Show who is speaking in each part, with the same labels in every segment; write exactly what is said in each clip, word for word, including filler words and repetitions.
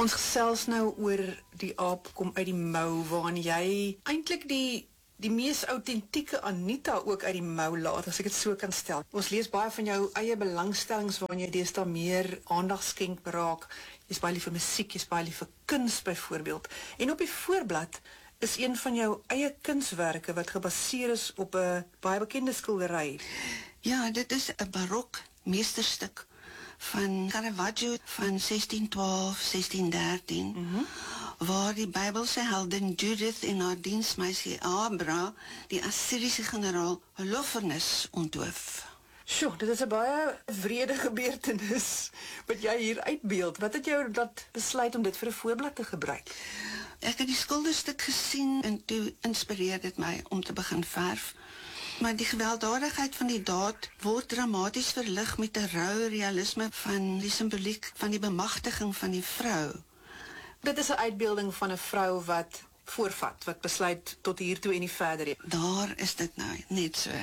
Speaker 1: Ons gesels nou oor die aap kom uit die mou, waarin jy eintlik die die mees autentieke Anita ook uit die mou laat, as ek dit so kan stel. Ons lees baie van jou eie belangstellings waarin jy deesdae meer aandag skenk raak. Jy's baie lief vir musiek, jy's baie lief vir kuns byvoorbeeld. En op die voorblad is een van jou eie kunswerke wat gebaseer is op 'n baie bekende skildery.
Speaker 2: Ja, dit is 'n barok meesterstuk van Caravaggio van sestien twaalf, sestien dertien, mm-hmm. waar die Bybelse heldin Judith en haar diensmeisie Abra die Assyriese generaal Holofernes onthoof.
Speaker 1: Sjoe, dit is 'n baie wrede gebeurtenis wat jy hier uitbeeld. Wat het jou dat besluit om dit vir 'n voorblad te gebruik?
Speaker 2: Ek het die skilderstuk gesien en toe inspireer dit my om te begin verf. Maar die gewelddadigheid van die daad word dramaties verlig met 'n rou realisme van die simboliek van die bemagtiging van die vrou.
Speaker 1: Dit is 'n uitbeelding van 'n vrou wat voorvat, wat besluit tot hier toe en nie verder.
Speaker 2: Daar is dit nou, net so.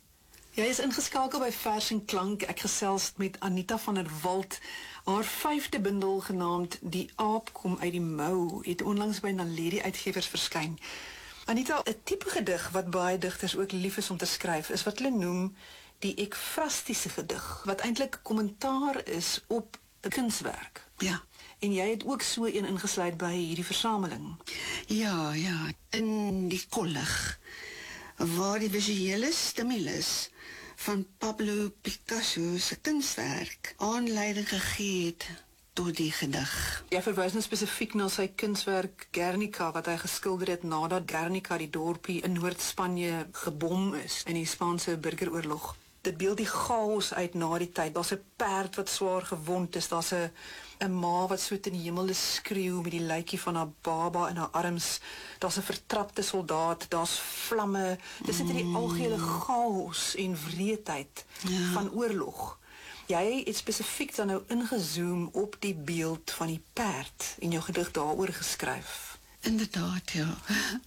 Speaker 1: Jy is ingeskakel by Vers en Klank. Ek gesels met Anita van der Walt. Haar vyfde bundel genaamd Die Aap kom uit die mou het onlangs by Naledi Uitgewers verskyn. Anita, 'n tipe gedig wat baie digters ook lief is om te skryf, is wat hulle noem die ekfrastiese gedig, wat eintlik kommentaar is op 'n kunswerk.
Speaker 2: Ja.
Speaker 1: En jy het ook so een ingesluit by hierdie versameling.
Speaker 2: Ja, ja, in die kollig, waar die visuele stimulus van Pablo Picasso se kunswerk aanleiding gegee het tot die gedig.
Speaker 1: Jy verwys nou spesifiek na sy kunswerk Guernica, wat hy geskilder het nadat Guernica, die dorpie in Noord-Spanje, gebom is in die Spaanse burgeroorlog. Dit beeld die chaos uit na die tyd. Daar's 'n perd wat swaar gewond is, daar's 'n 'n ma wat so in die hemel skreeu met die lykie van haar baba in haar arms. Daar's 'n vertrapte soldaat, daar's vlamme. Dis net die algehele chaos en wreedheid ja. van oorlog. Jy het spesifiek dan nou ingezoom op die beeld van die perd en jou gedig daaroor geskryf.
Speaker 2: Inderdaad, ja.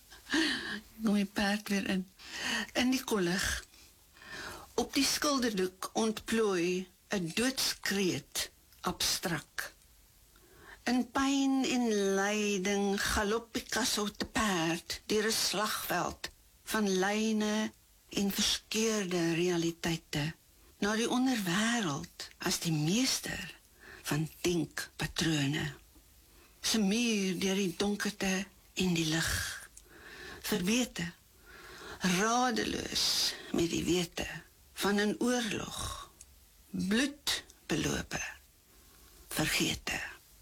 Speaker 2: Kom die perd weer in. In die kollig. Op die skilderdoek ontplooi 'n doodskreet abstrak. In pyn en lyding galop Picasso te perd deur 'n slagveld van lyne en verskeurde realiteite na die onderwêreld as die meester van denkpatrone. Se muur deur die donkerte en die lig. Verwete, radeloos met die wete van 'n oorlog, bloedbelope, vergete.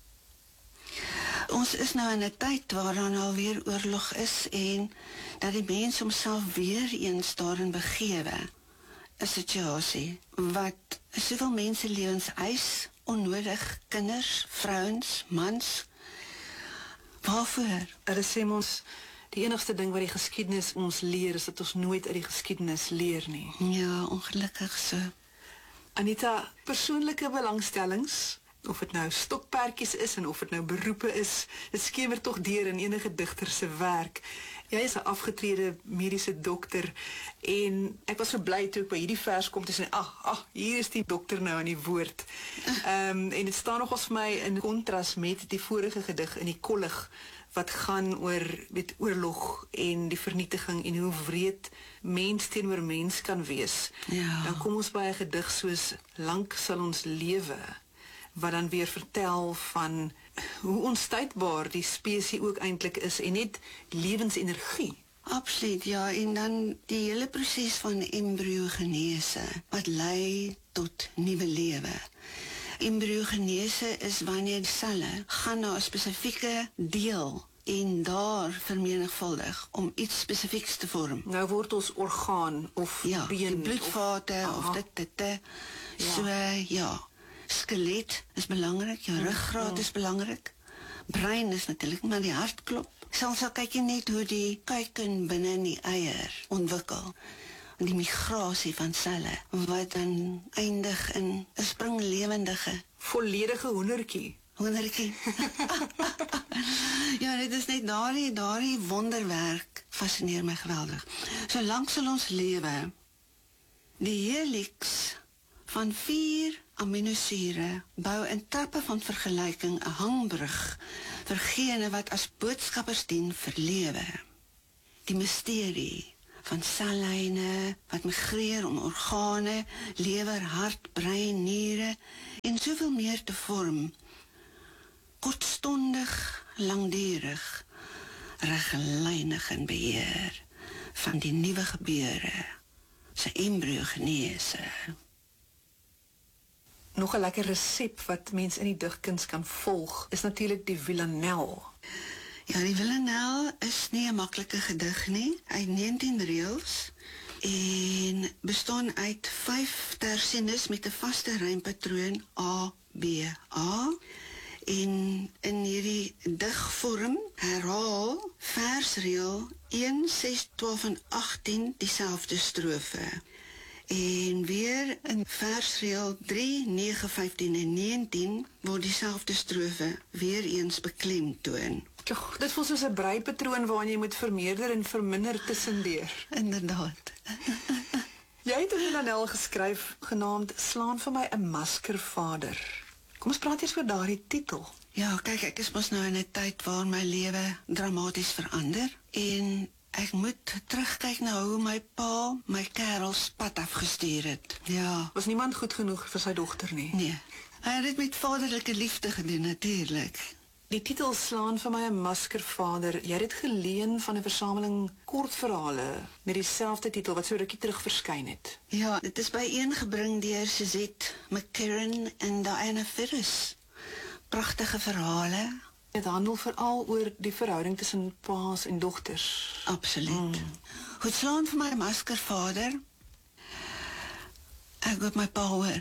Speaker 2: Ons is nou in 'n tyd waar dan alweer oorlog is en dat die mens homself weer eens daarin begewe. 'n Situasie wat soveel mense lewens eis, onnodig, kinders, vrouens, mans. Waarvoor?
Speaker 1: Hulle sê ons, die enigste ding wat die geskiedenis ons leer, is dat ons nooit uit die geskiedenis leer nie.
Speaker 2: Ja, ongelukkig so.
Speaker 1: Anita, persoonlike belangstellings, of het nou stokperdjies is en of het nou beroepe is, dit skemer tog deur in enige digter se werk. Jy is 'n afgetrede mediese dokter en ek was so bly toe ek by hierdie vers kom te sê, ag, ag, hier is die dokter nou in die woord. Ehm um, en dit staan nogals vir my in kontras met die vorige gedig in die kollig wat gaan oor met oorlog en die vernietiging en hoe wreed mens teenoor mens kan wees.
Speaker 2: Ja.
Speaker 1: Dan kom ons by 'n gedig soos Lank sal ons lewe, wat dan weer vertel van hoe onstuitbaar die spesie ook eintlik is en net lewensenergie.
Speaker 2: Absoluut, ja, en dan die hele proses van embryogenese wat lei tot nuwe lewe. Embryogenese is wanneer die selle gaan na 'n spesifieke deel en daar vermenigvuldig om iets spesifieks te vorm.
Speaker 1: Nou word ons orgaan of
Speaker 2: ja,
Speaker 1: been
Speaker 2: die bloedvate of, of dit dit dit. Ja. So ja. Skelet is belangrik, jou ruggraat is belangrik, brein is natuurlik, maar die hart klop. Selfs al kyk jy net hoe die kuiken binne in die eier ontwikkel, die migrasie van selle, wat dan eindig in 'n springlewendige,
Speaker 1: volledige hoendertjie.
Speaker 2: Hoendertjie. Ja, dit is net daardie, daardie wonderwerk, fascineer my geweldig. So lank sal ons lewe, die helix van vier aminosure bou in trappe van vergelyking 'n hangbrug vir gene wat as boodskappers dien vir lewe. Die misterie van sellyne wat migreer om organe, lewer, hart, brein, niere en soveel meer te vorm. Kortstondig, langdurig, reglynig in beheer van die nuwe gebeure, sy embryogenese.
Speaker 1: Nog 'n lekker resep wat mense in die digkuns kan volg, is natuurlik die villanelle.
Speaker 2: Ja, die villanelle is nie 'n maklike gedig nie, uit negentien reëls en bestaan uit vyf tersiennes met 'n vaste rympatroon A, B, A. En in hierdie digvorm herhaal versreël een, ses, twaalf en agttien dieselfde strofe. En weer in versreël drie, nege, vyftien en negentien word dieselfde strofe weer eens beklemtoon.
Speaker 1: Tjoh, dit voel soos 'n breipatroon waarin jy moet vermeerder en verminder tussendeur.
Speaker 2: Inderdaad.
Speaker 1: Jy het 'n villanelle geskryf genaamd Slaan vir my 'n maskervader. Kom ons praat eers oor daardie titel.
Speaker 2: Ja, kyk, ek is mos nou in 'n tyd waar my lewe dramaties verander en ek moet terugkyk na hoe my pa my kerels pad afgestuur het. Ja,
Speaker 1: Was niemand goed genoeg vir sy dogter nie.
Speaker 2: nee. Hy het dit met vaderlike liefde gedoen, natuurlik.
Speaker 1: Die titel Slaan vir my 'n maskervader. Jy het dit geleen van 'n versameling kortverhale met dieselfde titel wat so rukkie terug verskyn het.
Speaker 2: Ja, dit is byeengebring deur Suzette McCarran en Diana Ferris. Pragtige verhale.
Speaker 1: Dit handel veral oor die verhouding tussen paas en dogters.
Speaker 2: Absoluut.
Speaker 1: Mm.
Speaker 2: Goed, Slaan vir my maskervader. Ek hoop my pa hoor.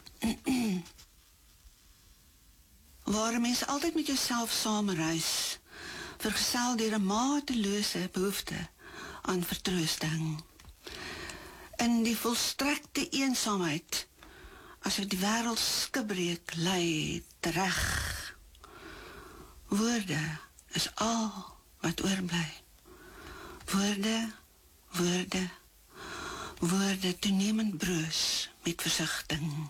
Speaker 2: Waar mense altyd met jouself saamreis, vergesel deur 'n matelose behoefte aan vertroosting. In die volstrekte eensaamheid, asof die wêreld skibreek lê tereg. Woorde is al wat oorbly. Woorde, woorde, woorde toenemend broos met versigtiging.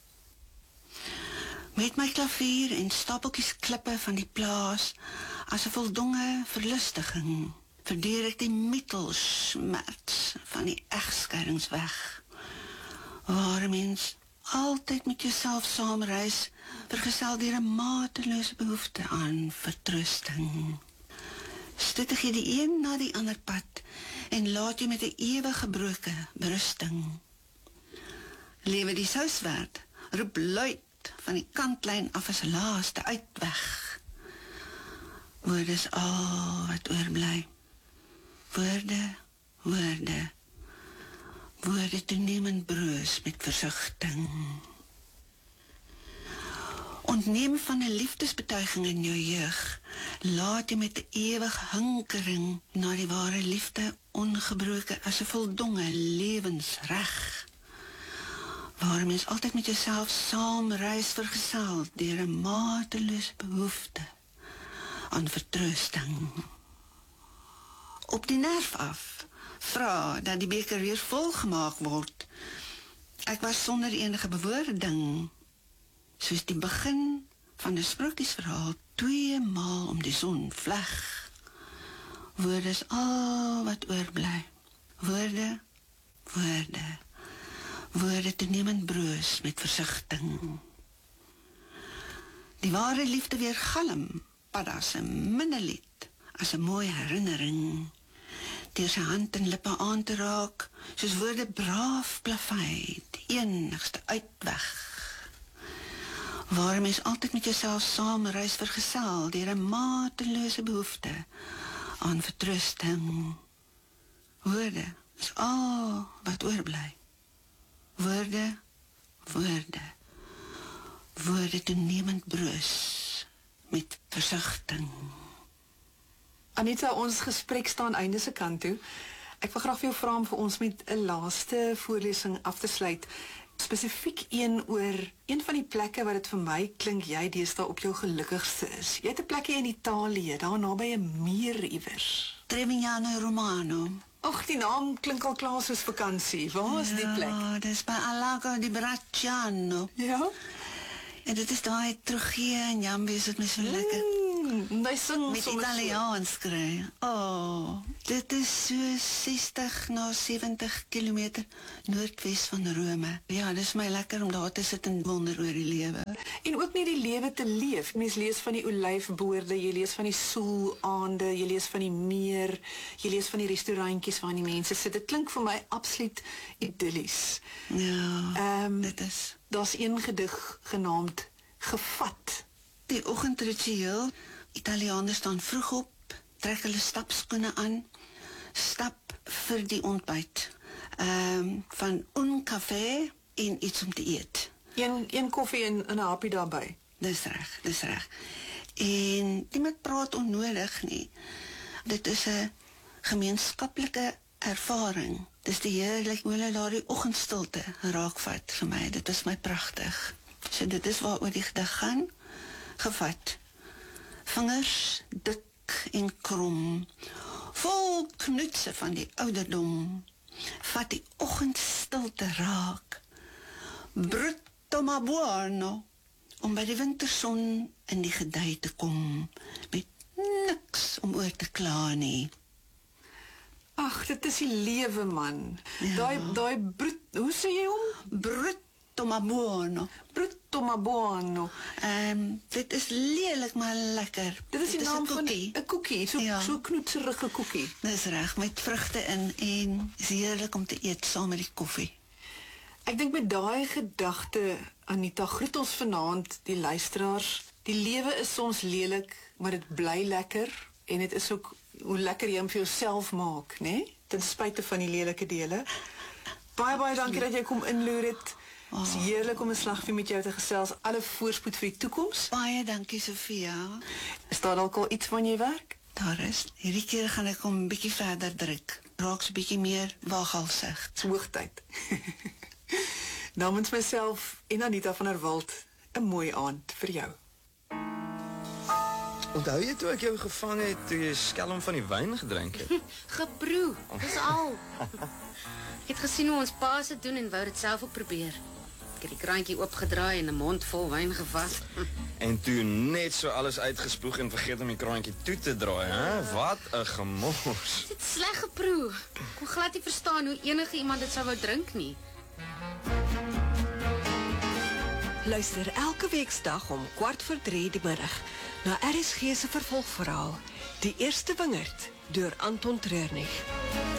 Speaker 2: Met my klavier en stapeltjies klippe van die plaas, as 'n voldonge verlustiging, verdeur ek die mittelsmerts van die egskeidings weg, waar 'n mens altyd met jouself saamreis, vergesel deur 'n matelose behoefte aan vertroosting. Stoot jy die een na die ander pad en laat jy met 'n ewig gebroke berusting. Lewe die souswerd, roep luid van die kantlyn af as laaste uitweg. Woorde is al wat oorbly. Woorde, woorde, woorde toenemend broos met versigtiging. Ontneem van 'n liefdesbetuiging in jou jeug, laat jy met 'n ewige hinkering na die ware liefde ongebroken as 'n voldonge lewensreg. Waar mens altyd met jouself saamreis vergesel deur 'n matelose behoefte aan vertroosting. Op die nerf af, vra dat die beker weer volgemaak word. Ek was sonder enige bewoording, soos die begin van 'n sprokiesverhaal twee maal om die son vleg. Woorde is al wat oorbly. Woorde, woorde, woorde toenemend broos met versigtiging. Die ware liefde weer galm, paddas 'n minnelied, as 'n mooi herinnering. Deur sy hand en lippe aan te raak, soos woorde braaf plavei, die enigste uitweg. Waar mens altyd met jouself saamreis vergesel deur 'n matelose behoefte aan vertroosting. Woorde is al wat oorbly. Woorde, woorde, woorde toenemend broos met versigtiging.
Speaker 1: Anita, ons gesprek staan einde se kant toe. Ek wil graag vir jou vra om vir ons met 'n laaste voorlesing af te sluit. Spesifiek een oor een van die plekke wat dit vir my klink jy deesdae op jou gelukkigste is. Jy het 'n plekkie in Italië, daar naby 'n meer iewers.
Speaker 2: Trevignano Romano.
Speaker 1: Ag, die naam klink al klaar soos vakansie. Waar is die plek?
Speaker 2: Ja, dis by Alago di Bracciano.
Speaker 1: Ja?
Speaker 2: En dit is daai teruggee en Jambi is dit my so lekker.
Speaker 1: Mm, hy sing
Speaker 2: Met
Speaker 1: sommer so.
Speaker 2: Italiaans kry. Oh, dit is so sestig na sewentig kilometer noordwes van Rome. Ja, dis my lekker om daar te sit en wonder oor die lewe.
Speaker 1: En ook net die lewe te leef. Mens lees van die olyfboorde, jy lees van die soelaande, jy lees van die meer, jy lees van die restaurantjies waar die mense sit. Dit klink vir my absoluut idyllies.
Speaker 2: Ja,
Speaker 1: Ehm,
Speaker 2: dit is.
Speaker 1: Daar's een gedig genaamd Gevat.
Speaker 2: Die oggendritueel. Italianers staan vroeg op, trek hulle stapskoene aan, stap vir die ontbyt. Ehm um, van un café en iets om te eet.
Speaker 1: Een een koffie en, en 'n happie daarbey.
Speaker 2: Dis reg, dis reg. En niemand praat onnodig nie. Dit is 'n gemeenskaplike ervaring. Dis die heerlik hoe hulle daardie oggendstilte raakvat vir my. Dit is my pragtig. So dit is waaroor die gedig gaan. Gevat. Vingers dik en krom. Vol knutse van die ouderdom. Vat die oggendstilte raak. Brutto ma buono. Om by die winterson in die gedei te kom. Met niks om oor te kla nie.
Speaker 1: Ag, dit is die lewe man.
Speaker 2: Ja.
Speaker 1: Daai daai brut, hoe sê jy hom?
Speaker 2: Brutto ma buono.
Speaker 1: Brutto ma buono.
Speaker 2: Ehm, um, dit is lelik maar lekker.
Speaker 1: Dit is die
Speaker 2: Dit
Speaker 1: naam
Speaker 2: 'n
Speaker 1: van
Speaker 2: koekie.
Speaker 1: 'n koekie, so
Speaker 2: Ja.
Speaker 1: so knoetserige koekie.
Speaker 2: Dis reg, met vrugte in en is heerlik om te eet saam met die koffie.
Speaker 1: Ek dink met daai gedagte, Anita, groet ons vanaand die luisteraars. Die lewe is soms lelik, maar dit bly lekker en dit is ook hoe lekker jy hom vir jouself maak, né? Nee? Ten spyte van die lelike dele. Baie baie dankie dat jy kom inloer het. Dit is heerlik om 'n slagvie met jou te gesels. Alle voorspoed vir die toekoms.
Speaker 2: Baie dankie Sofia.
Speaker 1: Is daar dalk al iets van jy werk?
Speaker 2: Daar is. Hierdie keer gaan ek hom 'n bietjie verder druk. Raak so 'n bietjie meer waaghalsig.
Speaker 1: Dis hoogtyd. Namens myself en Anita van der Walt, 'n mooi aand vir jou.
Speaker 3: Onthou jy toe ek jou gevang het toe jy skelm van die wyn gedrink het?
Speaker 4: Geproe, dis al. Ek het gesien hoe ons pa se doen en wou dit self ook probeer. Ek het die kraantjie oopgedraai en 'n mond vol wyn gevat.
Speaker 3: En toe net so alles uitgespoeg en vergeet om die kraantjie toe te draai, hè? Wat 'n gemors.
Speaker 4: Dit is sleg geproe. Ek kon glad nie verstaan hoe enige iemand dit sou wou drink nie.
Speaker 5: Luister elke weeksdag om kwart voor drie die middag na R S G se vervolgverhaal Die Eerste Wingerd deur Anton Treurnig.